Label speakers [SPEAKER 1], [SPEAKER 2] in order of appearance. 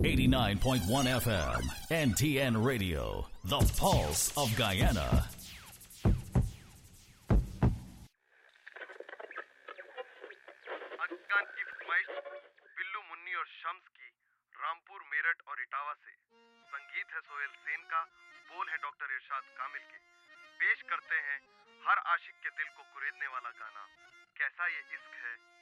[SPEAKER 1] 89.1 FM, NTN Radio, the pulse of Guyana.
[SPEAKER 2] अज्ञान की फरमाइश बिल्लू मुन्नी और शम्स की, रामपुर, मेरठ और इटावा से। संगीत है सोहेल सेन का, बोल है डॉक्टर इरशाद कामिल के। पेश करते हैं हर आशिक के दिल को कुरेदने वाला गाना, कैसा ये इश्क है